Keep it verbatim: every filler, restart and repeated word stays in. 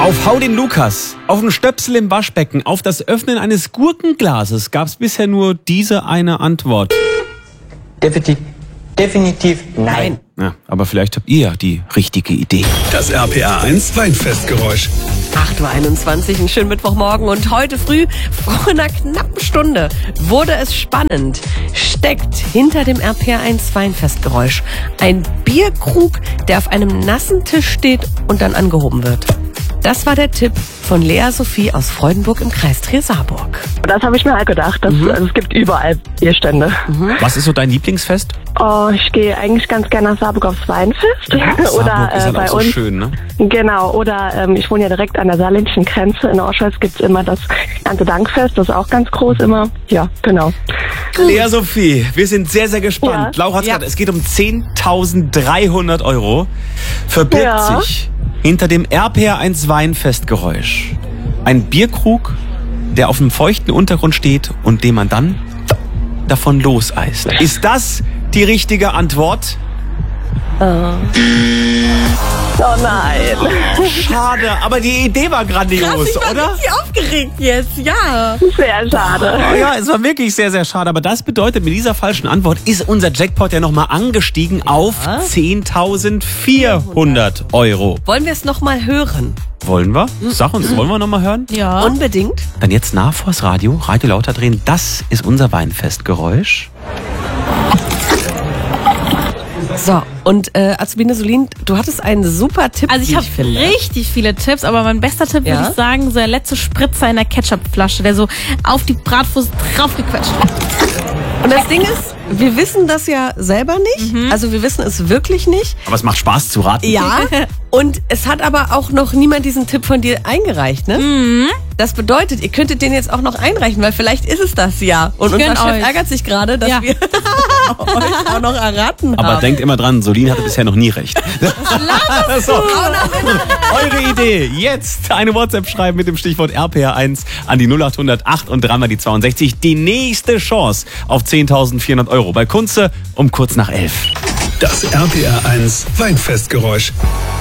Auf Hau den Lukas, auf den Stöpsel im Waschbecken, auf das Öffnen eines Gurkenglases gab es bisher nur diese eine Antwort. Definitiv, definitiv nein. Ja, aber vielleicht habt ihr ja die richtige Idee. Das R P R eins Weinfestgeräusch. acht Uhr einundzwanzig, einen schönen Mittwochmorgen und heute früh, vor einer knappen Stunde, wurde es spannend. Steckt hinter dem R P R eins Weinfestgeräusch ein Bierkrug, der auf einem nassen Tisch steht und dann angehoben wird. Das war der Tipp von Lea Sophie aus Freudenburg im Kreis Trier-Saarburg. Das habe ich mir halt gedacht. Dass, Mhm. also es gibt überall Bierstände. Mhm. Was ist so dein Lieblingsfest? Oh, ich gehe eigentlich ganz gerne nach Saarburg aufs Weinfest. Saarburg oder ist äh, halt bei auch so uns. schön, ne? Genau. Oder ähm, ich wohne ja direkt an der saarländischen Grenze. In Orscholz gibt's immer das Erntedankfest. Das ist auch ganz groß immer. Ja, genau. Lea Sophie, wir sind sehr, sehr gespannt. Ja. Laura hat's Ja. gerade, es geht um zehntausenddreihundert Euro. Verbirgt Ja. sich hinter dem R P R eins Weinfestgeräusch ein Bierkrug, der auf einem feuchten Untergrund steht und den man dann davon loseist. Ist das die richtige Antwort? Oh nein. Schade, aber die Idee war grandios, ich war oder? richtig aufgeregt jetzt, ja. Sehr schade. Oh ja, es war wirklich sehr, sehr schade. Aber das bedeutet, mit dieser falschen Antwort ist unser Jackpot ja nochmal angestiegen auf zehntausendvierhundert Euro. Wollen wir es nochmal hören? Wollen wir? Sag uns, wollen wir nochmal hören? Ja. Unbedingt. Dann jetzt nah vors Radio, Radio lauter drehen. Das ist unser Weinfestgeräusch. So, und äh, Azubine Solin, du hattest einen super Tipp, Also ich wie habe finde. richtig viele Tipps, aber mein bester Tipp Ja? würde ich sagen, so der letzte Spritzer in der Ketchupflasche, der so auf die Bratwurst draufgequetscht wird. Und das Ding ist, wir wissen das ja selber nicht. Also wir wissen es wirklich nicht. Aber es macht Spaß zu raten. Ja. Und es hat aber auch noch niemand diesen Tipp von dir eingereicht, ne? Mhm. Das bedeutet, ihr könntet den jetzt auch noch einreichen, weil vielleicht ist es das ja. Und unser gönn Chef euch. ärgert sich gerade, dass Ja. wir euch auch noch erraten Aber haben. denkt immer dran, Solin hatte bisher noch nie recht. so, eure Idee. Jetzt eine WhatsApp schreiben mit dem Stichwort R P R eins an die null acht null null acht und dreimal die zweiundsechzig. Die nächste Chance auf zehntausendvierhundert Euro bei Kunze um kurz nach elf. Das R P R eins Weinfestgeräusch.